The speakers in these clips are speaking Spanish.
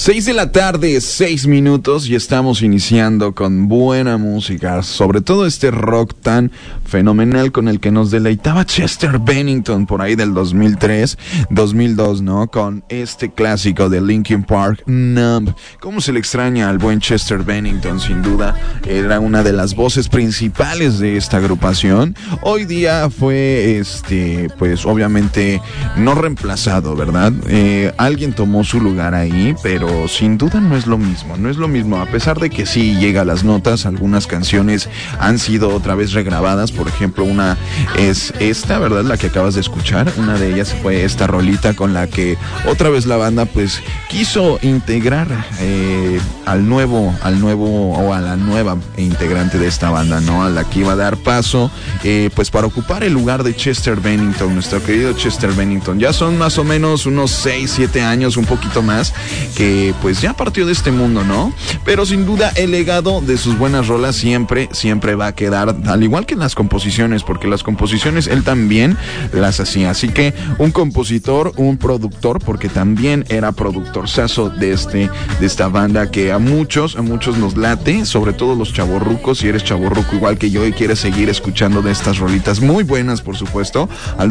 6 de la tarde, 6 minutos y estamos iniciando con buena música, sobre todo este rock tan fenomenal con el que nos deleitaba Chester Bennington por ahí del 2003, 2002, ¿no? Con este clásico de Linkin Park, Numb. ¿Cómo se le extraña al buen Chester Bennington? Sin duda, era una de las voces principales de esta agrupación. Hoy día fue, pues obviamente no reemplazado, ¿verdad? Alguien tomó su lugar ahí, pero sin duda no es lo mismo, a pesar de que sí llega a las notas. Algunas canciones han sido otra vez regrabadas, por ejemplo una es esta, ¿verdad? La que acabas de escuchar, una de ellas fue esta rolita con la que otra vez la banda pues quiso integrar al nuevo o a la nueva integrante de esta banda, ¿no? A la que iba a dar paso pues para ocupar el lugar de Chester Bennington, nuestro querido Chester Bennington. Ya son más o menos unos 6, 7 años, un poquito más, que pues ya partió de este mundo, ¿no? Pero sin duda el legado de sus buenas rolas siempre va a quedar, al igual que las composiciones, porque las composiciones él también las hacía. Así que un compositor, un productor, porque también era productorzazo de esta banda que a muchos nos late, sobre todo los chavorrucos. Si eres chavorruco igual que yo y quieres seguir escuchando de estas rolitas muy buenas, por supuesto, al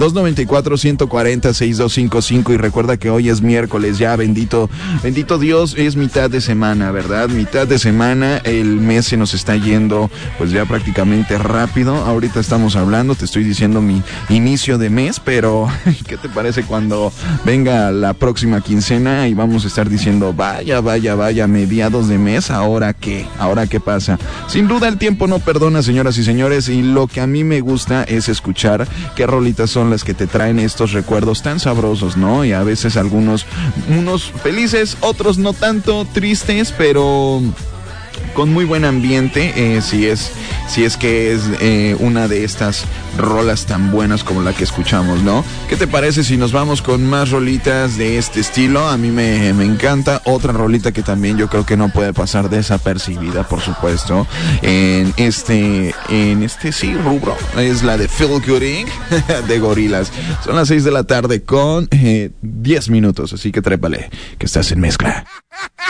294-140-6255. Y recuerda que hoy es miércoles, ya bendito Dios, es mitad de semana, ¿verdad? Mitad de semana, el mes se nos está yendo pues ya prácticamente rápido. Ahorita estamos hablando, te estoy diciendo mi inicio de mes, pero ¿qué te parece cuando venga la próxima quincena y vamos a estar diciendo vaya, mediados de mes? ¿Ahora qué pasa? Sin duda el tiempo no perdona, señoras y señores, y lo que a mí me gusta es escuchar qué rolitas son las que te traen estos recuerdos tan sabrosos, ¿no? Y a veces unos felices, otros no tanto, tristes, pero con muy buen ambiente, si es que es una de estas rolas tan buenas como la que escuchamos, ¿no? ¿Qué te parece si nos vamos con más rolitas de este estilo? A mí me encanta otra rolita que también yo creo que no puede pasar desapercibida, por supuesto, en este sí rubro, es la de Feel Good Inc. de Gorillaz. Son las 6 de la tarde con 10 minutos, así que trépale, que estás en mezcla.